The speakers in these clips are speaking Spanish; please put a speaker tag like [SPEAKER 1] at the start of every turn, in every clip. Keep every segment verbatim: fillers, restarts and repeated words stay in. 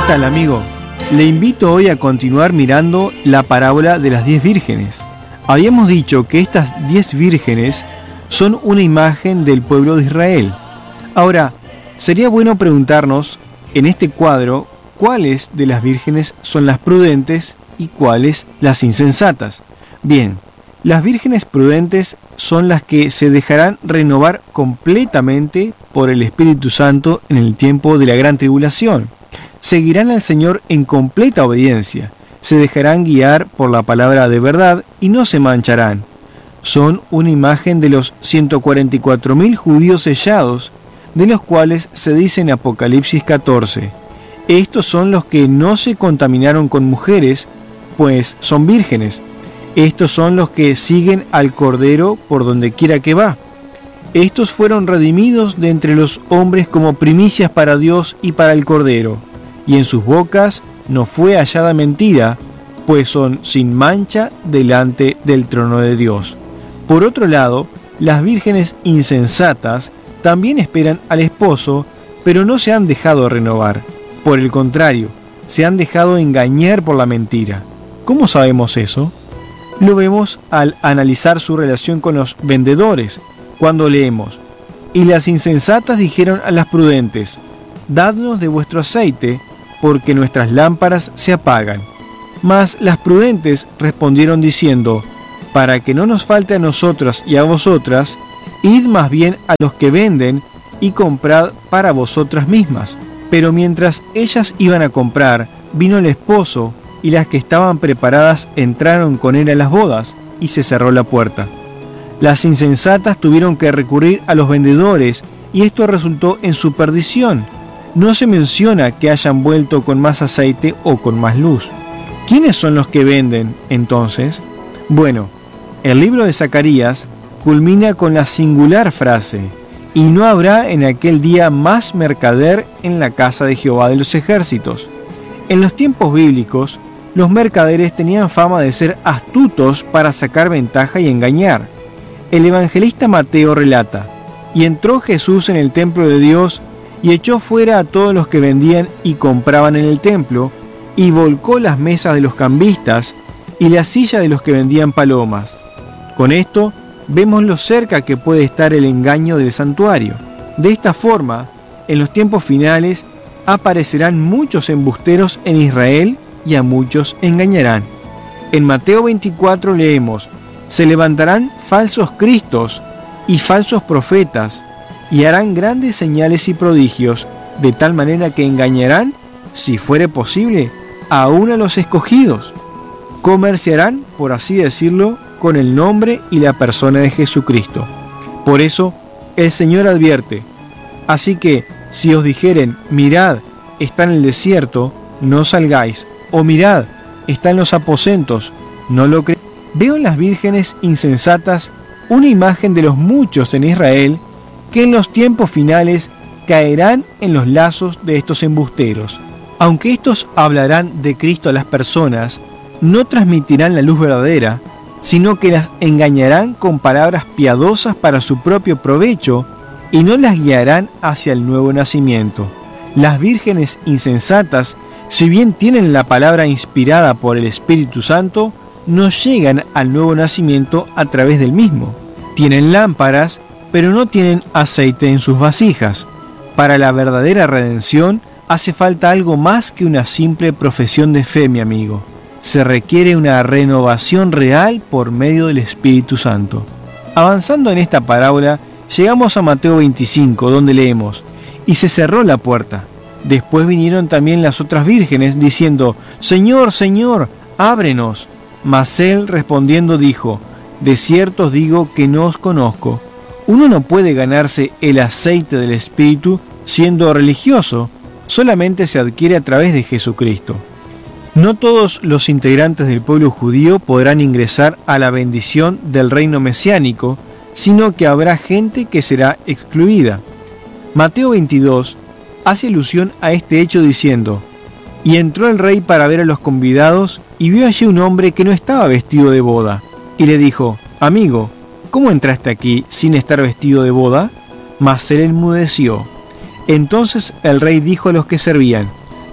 [SPEAKER 1] tal, amigo? Le invito hoy a continuar mirando la parábola de las diez vírgenes. Habíamos dicho que estas diez vírgenes son una imagen del pueblo de Israel. Ahora, sería bueno preguntarnos en este cuadro cuáles de las vírgenes son las prudentes y cuáles las insensatas. Bien, las vírgenes prudentes son las que se dejarán renovar completamente por el Espíritu Santo en el tiempo de la gran tribulación. Seguirán al Señor en completa obediencia, se dejarán guiar por la palabra de verdad y no se mancharán. Son una imagen de los ciento cuarenta y cuatro mil judíos sellados, de los cuales se dice en Apocalipsis catorce. Estos son los que no se contaminaron con mujeres, pues son vírgenes. Estos son los que siguen al Cordero por donde quiera que va. Estos fueron redimidos de entre los hombres como primicias para Dios y para el Cordero, y en sus bocas no fue hallada mentira, pues son sin mancha delante del trono de Dios. Por otro lado, las vírgenes insensatas también esperan al esposo, pero no se han dejado renovar. Por el contrario, se han dejado engañar por la mentira. ¿Cómo sabemos eso? Lo vemos al analizar su relación con los vendedores, cuando leemos: y las insensatas dijeron a las prudentes: dadnos de vuestro aceite, porque nuestras lámparas se apagan. Mas las prudentes respondieron diciendo: para que no nos falte a nosotras y a vosotras, id más bien a los que venden y comprad para vosotras mismas. Pero mientras ellas iban a comprar, vino el esposo, y las que estaban preparadas entraron con él a las bodas, y se cerró la puerta. Las insensatas tuvieron que recurrir a los vendedores, y esto resultó en su perdición. No se menciona que hayan vuelto con más aceite o con más luz. ¿Quiénes son los que venden, entonces? Bueno, el libro de Zacarías culmina con la singular frase: y no habrá en aquel día más mercader en la casa de Jehová de los ejércitos. En los tiempos bíblicos, los mercaderes tenían fama de ser astutos para sacar ventaja y engañar. El evangelista Mateo relata: y entró Jesús en el templo de Dios, y echó fuera a todos los que vendían y compraban en el templo, y volcó las mesas de los cambistas y la silla de los que vendían palomas. Con esto vemos lo cerca que puede estar el engaño del santuario. De esta forma, en los tiempos finales, aparecerán muchos embusteros en Israel y a muchos engañarán. En Mateo veinticuatro leemos: se levantarán falsos cristos y falsos profetas, y harán grandes señales y prodigios, de tal manera que engañarán, si fuere posible, aún a los escogidos. Comerciarán, por así decirlo, con el nombre y la persona de Jesucristo. Por eso, el Señor advierte: así que, si os dijeren, mirad, está en el desierto, no salgáis, o mirad, está en los aposentos, no lo creáis. Veo en las vírgenes insensatas una imagen de los muchos en Israel que en los tiempos finales caerán en los lazos de estos embusteros. Aunque estos hablarán de Cristo a las personas, no transmitirán la luz verdadera, sino que las engañarán con palabras piadosas para su propio provecho y no las guiarán hacia el nuevo nacimiento. Las vírgenes insensatas, si bien tienen la palabra inspirada por el Espíritu Santo, no llegan al nuevo nacimiento a través del mismo. Tienen lámparas, pero no tienen aceite en sus vasijas. Para la verdadera redención hace falta algo más que una simple profesión de fe, mi amigo. Se requiere una renovación real por medio del Espíritu Santo. Avanzando en esta parábola, llegamos a Mateo veinticinco, donde leemos: y se cerró la puerta. Después vinieron también las otras vírgenes, diciendo: Señor, Señor, ábrenos. Mas él respondiendo dijo: de cierto os digo que no os conozco. Uno no puede ganarse el aceite del Espíritu siendo religioso, solamente se adquiere a través de Jesucristo. No todos los integrantes del pueblo judío podrán ingresar a la bendición del reino mesiánico, sino que habrá gente que será excluida. Mateo veintidós hace alusión a este hecho diciendo: y entró el rey para ver a los convidados, y vio allí un hombre que no estaba vestido de boda, y le dijo: amigo, ¿cómo entraste aquí sin estar vestido de boda? Mas él enmudeció. Entonces el rey dijo a los que servían: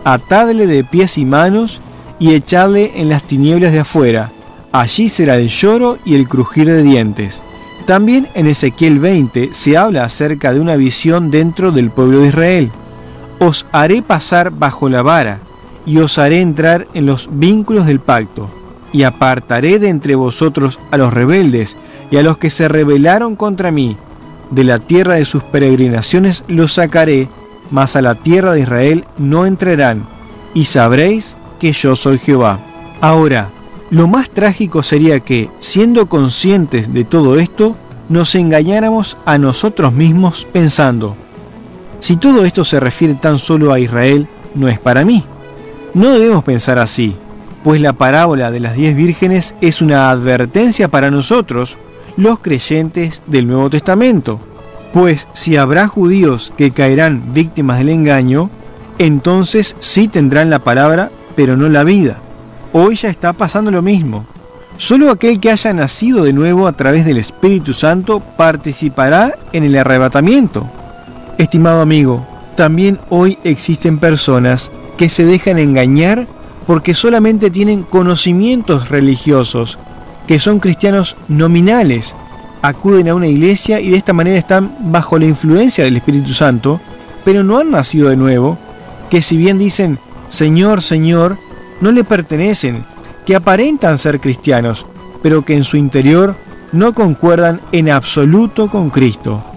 [SPEAKER 1] atadle de pies y manos y echadle en las tinieblas de afuera. Allí será el lloro y el crujir de dientes. También en Ezequiel veinte se habla acerca de una visión dentro del pueblo de Israel. Os haré pasar bajo la vara, y os haré entrar en los vínculos del pacto, y apartaré de entre vosotros a los rebeldes y a los que se rebelaron contra mí. De la tierra de sus peregrinaciones los sacaré, mas a la tierra de Israel no entrarán, y sabréis que yo soy Jehová. Ahora, lo más trágico sería que, siendo conscientes de todo esto, nos engañáramos a nosotros mismos pensando: si todo esto se refiere tan solo a Israel, no es para mí. No debemos pensar así, pues la parábola de las diez vírgenes es una advertencia para nosotros, los creyentes del Nuevo Testamento. Pues si habrá judíos que caerán víctimas del engaño, entonces sí tendrán la palabra, pero no la vida. Hoy ya está pasando lo mismo. Solo aquel que haya nacido de nuevo a través del Espíritu Santo participará en el arrebatamiento. Estimado amigo, también hoy existen personas que se dejan engañar porque solamente tienen conocimientos religiosos, que son cristianos nominales, acuden a una iglesia y de esta manera están bajo la influencia del Espíritu Santo, pero no han nacido de nuevo, que si bien dicen Señor, Señor, no le pertenecen, que aparentan ser cristianos, pero que en su interior no concuerdan en absoluto con Cristo.